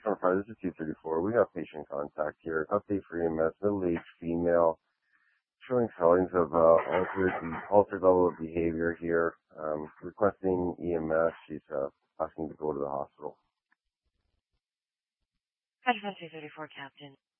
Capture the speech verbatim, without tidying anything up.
Front Fire, this is two thirty-four. We got patient contact here. Update for E M S, middle-aged female, showing signs of uh, altered, altered level of behavior here. Um, requesting E M S. She's uh, asking to go to the hospital. Front two thirty-four, Captain.